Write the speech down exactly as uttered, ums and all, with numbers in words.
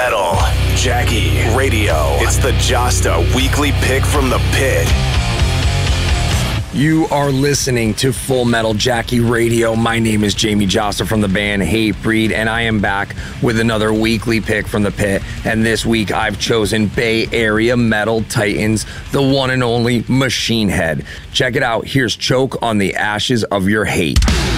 Metal Jackie Radio. It's the Josta Weekly Pick from the Pit. You are listening to Full Metal Jackie Radio. My name is Jamie Josta from the band Hatebreed, and I am back with another weekly pick from the pit. And this week I've chosen Bay Area Metal Titans, the one and only Machine Head. Check it out. Here's Choke on the Ashes of Your Hate.